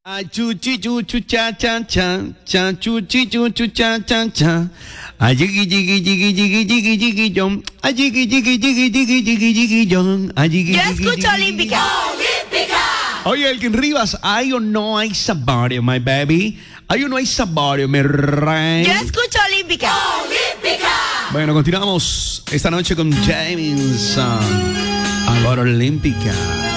Chuchi chuchu cha cha cha cha chuchi chuchu cha cha cha. Jiggy jiggy jiggy jiggy jiggy jiggy jump. Jiggy jiggy jiggy jiggy jiggy jiggy jump. Yo escucho Olímpica. Oye, Elkin Rivas, hay o no hay sabario, my baby. Hay o no hay sabario, mi rey. Yo escucho Olímpica. Bueno, continuamos esta noche con James por Olímpica.